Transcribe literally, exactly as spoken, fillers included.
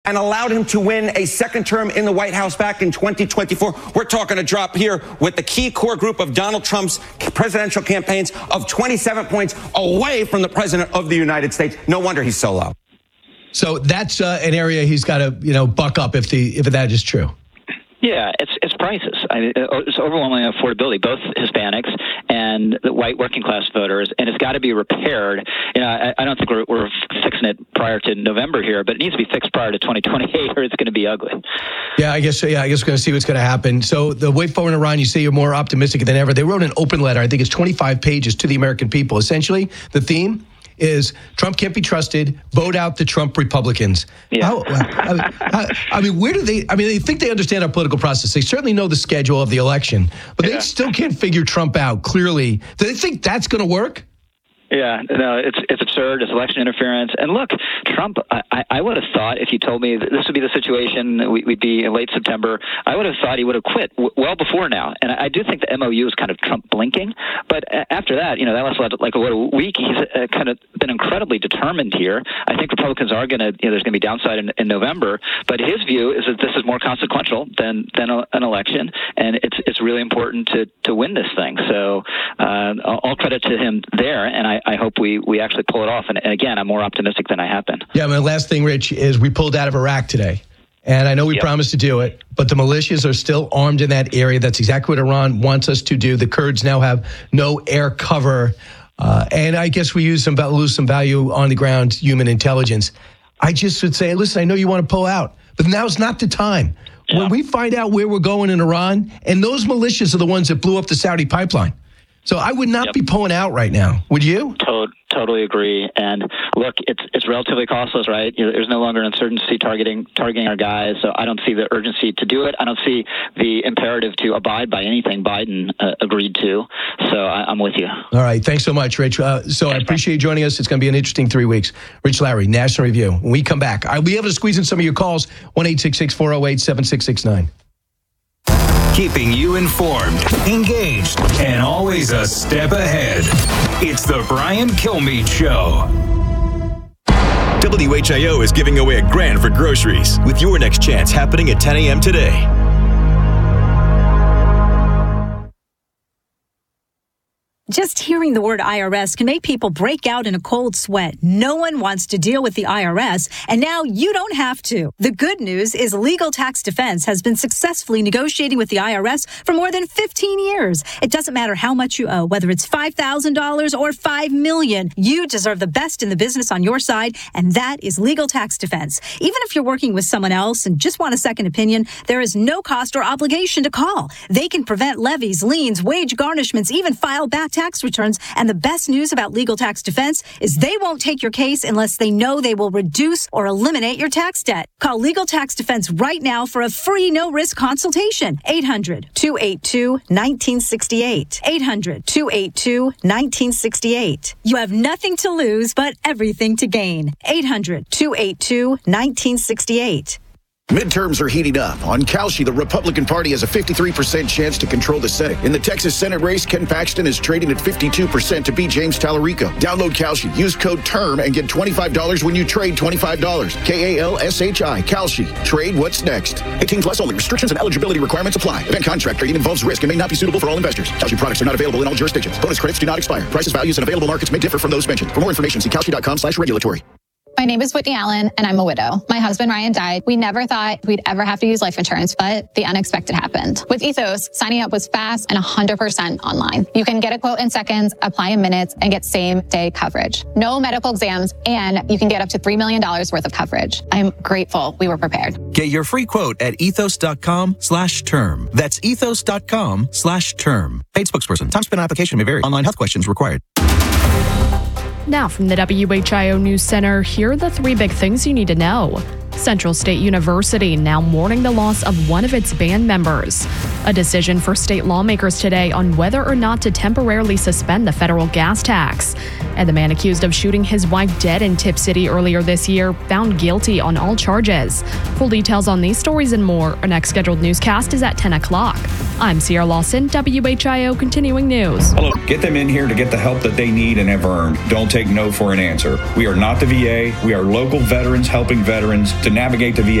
and allowed him to win a second term in the White House back in twenty twenty-four. We're talking a drop here with the key core group of Donald Trump's presidential campaigns of twenty-seven points away from the president of the United States. No wonder he's so low. So that's uh, an area he's got to, you know, buck up if the if that is true. Yeah, it's it's prices. I mean, it's overwhelming affordability, both Hispanics and the white working class voters, and it's got to be repaired. You know, I, I don't think we're, we're fixing it prior to November here, but it needs to be fixed prior to twenty twenty-eight, or it's going to be ugly. Yeah, I guess. Yeah, I guess we're going to see what's going to happen. So the way forward, Iran, you say you're more optimistic than ever. They wrote an open letter. I think it's twenty-five pages to the American people. Essentially, the theme is Trump can't be trusted. Vote out the Trump Republicans. Yeah. How, I, I, I mean, where do they? I mean, they think they understand our political process. They certainly know the schedule of the election, but yeah. they still can't figure Trump out clearly. Do they think that's going to work? Yeah, no, it's it's absurd. It's election interference. And look, Trump, I, I would have thought if you told me that this would be the situation, we, we'd be in late September, I would have thought he would have quit w- well before now. And I, I do think the M O U is kind of Trump blinking. But after that, you know, that lasted like a, what, a week. He's uh, kind of been incredibly determined here. I think Republicans are going to, you know, there's going to be downside in, in November. But his view is that this is more consequential than than a, an election. And it's it's really important to, to win this thing. So uh, all credit to him there. And I I hope we, we actually pull it off. And, and again, I'm more optimistic than I have been. Yeah, my last thing, Rich, is we pulled out of Iraq today. And I know we yep. promised to do it, but the militias are still armed in that area. That's exactly what Iran wants us to do. The Kurds now have no air cover. Uh, and I guess we use some, lose some value on the ground human intelligence. I just would say, listen, I know you want to pull out, but now's not the time. Yeah. When we find out where we're going in Iran, and those militias are the ones that blew up the Saudi pipeline. So I would not yep. be pulling out right now. Would you? Totally. Totally agree. And look, it's it's relatively costless, right? You know, there's no longer an insurgency targeting targeting our guys. So I don't see the urgency to do it. I don't see the imperative to abide by anything Biden uh, agreed to. So I, I'm with you. All right. Thanks so much, Rich. Uh, so Thanks, I appreciate you joining us. It's going to be an interesting three weeks. Rich Lowry, National Review. When we come back, I'll be able to squeeze in some of your calls. one eight six six, four oh eight, seven six six nine. Keeping you informed, engaged, and always a step ahead. It's the Brian Kilmeade Show. W H I O is giving away a grand for groceries with your next chance happening at ten a.m. today. Just hearing the word I R S can make people break out in a cold sweat. No one wants to deal with the I R S, and now you don't have to. The good news is Legal Tax Defense has been successfully negotiating with the I R S for more than fifteen years. It doesn't matter how much you owe, whether it's five thousand dollars or five million dollars. You deserve the best in the business on your side, and that is Legal Tax Defense. Even if you're working with someone else and just want a second opinion, there is no cost or obligation to call. They can prevent levies, liens, wage garnishments, even file back tax returns. And the best news about Legal Tax Defense is they won't take your case unless they know they will reduce or eliminate your tax debt. Call Legal Tax Defense right now for a free no-risk consultation. eight hundred, two eight two, one nine six eight. eight hundred, two eight two, one nine six eight. You have nothing to lose but everything to gain. eight hundred, two eight two, one nine six eight. Midterms are heating up. On Kalshi, the Republican Party has a fifty-three percent chance to control the Senate. In the Texas Senate race, Ken Paxton is trading at fifty-two percent to beat James Tallarico. Download Kalshi, use code TERM, and get twenty-five dollars when you trade twenty-five dollars. K A L S H I, Kalshi. Trade what's next. eighteen plus only. Restrictions and eligibility requirements apply. Event contract trading involves risk and may not be suitable for all investors. Kalshi products are not available in all jurisdictions. Bonus credits do not expire. Prices, values, and available markets may differ from those mentioned. For more information, see kalshi.com slash regulatory. My name is Whitney Allen, and I'm a widow. My husband, Ryan, died. We never thought we'd ever have to use life insurance, but the unexpected happened. With Ethos, signing up was fast and one hundred percent online. You can get a quote in seconds, apply in minutes, and get same-day coverage. No medical exams, and you can get up to three million dollars worth of coverage. I'm grateful we were prepared. Get your free quote at ethos.com slash term. That's ethos.com slash term. Paid spokesperson. Time spent on application may vary. Online health questions required. Now from the W H I O News Center, here are the three big things you need to know. Central State University now mourning the loss of one of its band members. A decision for state lawmakers today on whether or not to temporarily suspend the federal gas tax. And the man accused of shooting his wife dead in Tip City earlier this year found guilty on all charges. Full details on these stories and more. Our next scheduled newscast is at ten o'clock. I'm Sierra Lawson, W H I O Continuing News. Hello. Get them in here to get the help that they need and have earned. Don't take no for an answer. We are not the V A. We are local veterans helping veterans to navigate the V A.